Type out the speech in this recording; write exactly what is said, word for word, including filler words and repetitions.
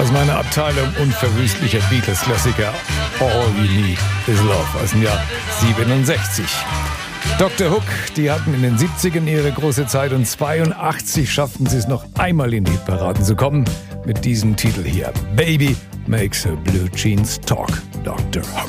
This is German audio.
aus meiner Abteilung unverwüstlicher Beatles-Klassiker All You Need Is Love aus dem Jahr siebenundsechzig. Doktor Hook, die hatten in den siebzigern ihre große Zeit und zweiundachtzig schafften sie es noch einmal in die Hitparaden zu kommen mit diesem Titel hier. Baby makes her blue jeans talk, Doktor Hook.